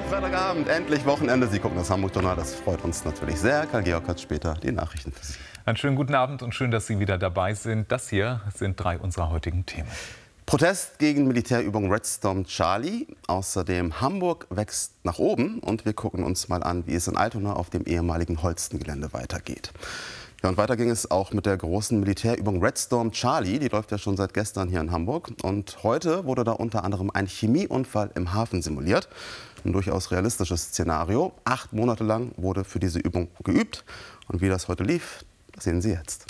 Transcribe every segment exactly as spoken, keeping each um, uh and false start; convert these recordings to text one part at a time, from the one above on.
Freitagabend, endlich Wochenende. Sie gucken das Hamburg-Journal, das freut uns natürlich sehr. Karl-Georg hat später die Nachrichten für Sie. Einen schönen guten Abend und schön, dass Sie wieder dabei sind. Das hier sind drei unserer heutigen Themen. Protest gegen Militärübung Red Storm Charlie. Außerdem Hamburg wächst nach oben. Und wir gucken uns mal an, wie es in Altona auf dem ehemaligen Holstengelände weitergeht. Ja, und weiter ging es auch mit der großen Militärübung Red Storm Charlie. Die läuft ja schon seit gestern hier in Hamburg. Und heute wurde da unter anderem ein Chemieunfall im Hafen simuliert. Ein durchaus realistisches Szenario. Acht Monate lang wurde für diese Übung geübt. Und wie das heute lief, das sehen Sie jetzt.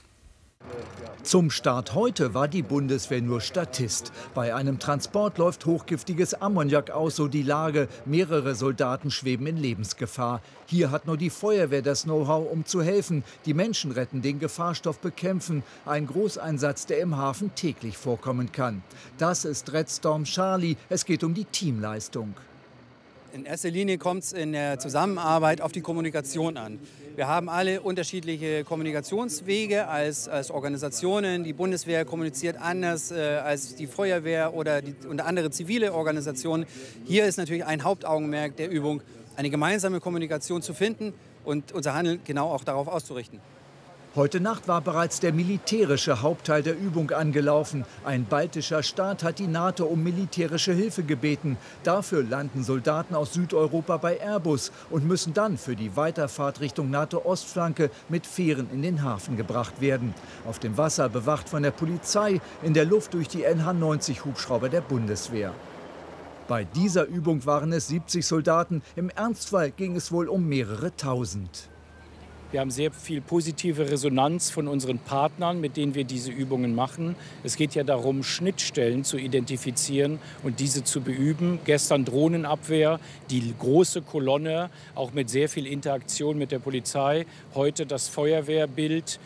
Zum Start heute war die Bundeswehr nur Statist. Bei einem Transport läuft hochgiftiges Ammoniak aus, so die Lage. Mehrere Soldaten schweben in Lebensgefahr. Hier hat nur die Feuerwehr das Know-how, um zu helfen. Die Menschen retten, den Gefahrstoff bekämpfen. Ein Großeinsatz, der im Hafen täglich vorkommen kann. Das ist Red Storm Charlie. Es geht um die Teamleistung. In erster Linie kommt es in der Zusammenarbeit auf die Kommunikation an. Wir haben alle unterschiedliche Kommunikationswege als, als Organisationen. Die Bundeswehr kommuniziert anders äh, als die Feuerwehr oder, die, und andere zivile Organisationen. Hier ist natürlich ein Hauptaugenmerk der Übung, eine gemeinsame Kommunikation zu finden und unser Handeln genau auch darauf auszurichten. Heute Nacht war bereits der militärische Hauptteil der Übung angelaufen. Ein baltischer Staat hat die NATO um militärische Hilfe gebeten. Dafür landen Soldaten aus Südeuropa bei Airbus und müssen dann für die Weiterfahrt Richtung NATO-Ostflanke mit Fähren in den Hafen gebracht werden. Auf dem Wasser bewacht von der Polizei, in der Luft durch die N H neunzig Hubschrauber der Bundeswehr. Bei dieser Übung waren es siebzig Soldaten. Im Ernstfall ging es wohl um mehrere Tausend. Wir haben sehr viel positive Resonanz von unseren Partnern, mit denen wir diese Übungen machen. Es geht ja darum, Schnittstellen zu identifizieren und diese zu beüben. Gestern Drohnenabwehr, die große Kolonne, auch mit sehr viel Interaktion mit der Polizei. Heute das Feuerwehrbild.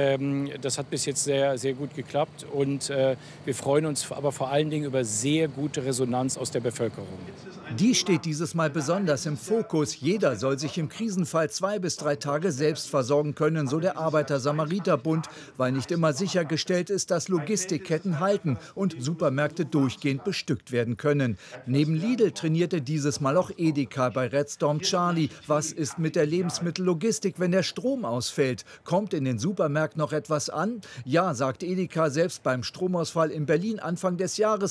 Das hat bis jetzt sehr, sehr gut geklappt. Und wir freuen uns aber vor allen Dingen über sehr gute Resonanz aus der Bevölkerung. Die steht dieses Mal besonders im Fokus. Jeder soll sich im Krisenfall zwei bis drei Tage selbst versorgen können, so der Arbeiter-Samariter-Bund, weil nicht immer sichergestellt ist, dass Logistikketten halten und Supermärkte durchgehend bestückt werden können. Neben Lidl trainierte dieses Mal auch Edeka bei Red Storm Charlie. Was ist mit der Lebensmittellogistik, wenn der Strom ausfällt? Kommt in den Supermärkten noch etwas an? Ja, sagt Edeka, selbst beim Stromausfall in Berlin Anfang des Jahres